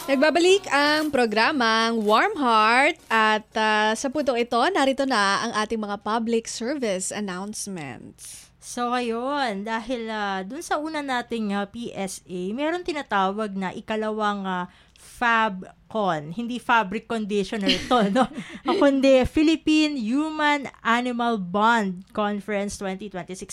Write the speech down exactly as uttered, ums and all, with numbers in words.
Nagbabalik ang programang Warm Heart at uh, sa puntong ito, narito na ang ating mga public service announcements. So, ayun, dahil uh, dun sa una nating uh, P S A, meron tinatawag na ikalawang uh, FabCon. Hindi fabric conditioner ito, no? Kundi Philippine Human Animal Bond Conference twenty twenty-six.